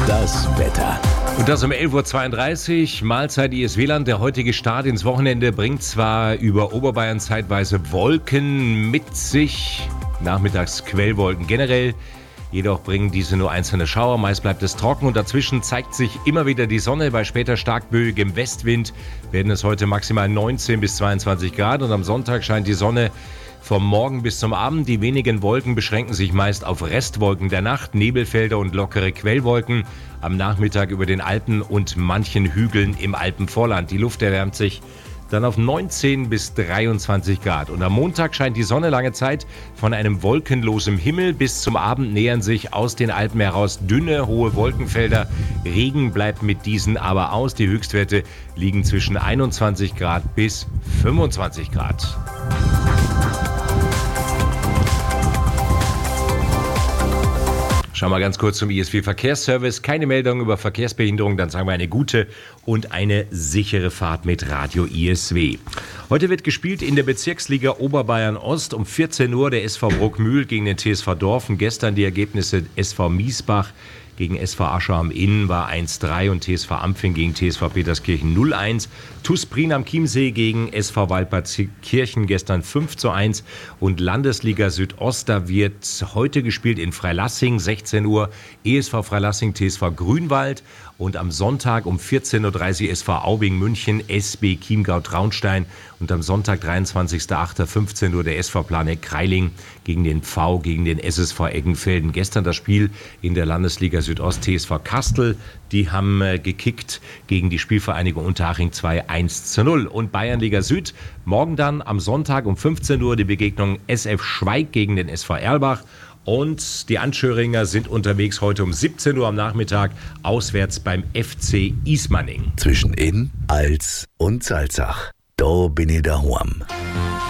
Das Wetter. Und das um 11.32 Uhr, Mahlzeit ISW-Land. Der heutige Start ins Wochenende bringt zwar über Oberbayern zeitweise Wolken mit sich, nachmittags Quellwolken generell, jedoch bringen diese nur einzelne Schauer, meist bleibt es trocken und dazwischen zeigt sich immer wieder die Sonne. Bei später starkböigem Westwind werden es heute maximal 19 bis 22 Grad und am Sonntag scheint die Sonne vom Morgen bis zum Abend. Die wenigen Wolken beschränken sich meist auf Restwolken der Nacht, Nebelfelder und lockere Quellwolken. Am Nachmittag über den Alpen und manchen Hügeln im Alpenvorland. Die Luft erwärmt sich dann auf 19 bis 23 Grad. Und am Montag scheint die Sonne lange Zeit von einem wolkenlosen Himmel. Bis zum Abend nähern sich aus den Alpen heraus dünne, hohe Wolkenfelder. Regen bleibt mit diesen aber aus. Die Höchstwerte liegen zwischen 21 Grad bis 25 Grad. Schauen wir ganz kurz zum ISW Verkehrsservice. Keine Meldung über Verkehrsbehinderung, dann sagen wir eine gute und eine sichere Fahrt mit Radio ISW. Heute wird gespielt in der Bezirksliga Oberbayern Ost um 14 Uhr der SV Bruckmühl gegen den TSV Dorfen. Gestern die Ergebnisse SV Miesbach gegen SV Aschau am Inn war 1-3 und TSV Ampfing gegen TSV Peterskirchen 0-1. TuS Prien am Chiemsee gegen SV Waldbadkirchen gestern 5-1. Und Landesliga Südost, da wird heute gespielt in Freilassing, 16 Uhr ESV Freilassing, TSV Grünwald. Und am Sonntag um 14.30 Uhr SV Aubing München, SB Chiemgau Traunstein. Und am Sonntag 23.08. 15 Uhr der SV Planegg Kreiling gegen den SSV Eggenfelden. Gestern das Spiel in der Landesliga Südost TSV Kastel. Die haben gekickt gegen die Spielvereinigung Unterhaching 2-1-0. Und Bayernliga Süd, morgen dann am Sonntag um 15 Uhr die Begegnung SF Schweig gegen den SV Erlbach. Und die Anschöringer sind unterwegs heute um 17 Uhr am Nachmittag auswärts beim FC Ismaning. Zwischen Inn, Als und Salzach. Da bin ich daheim.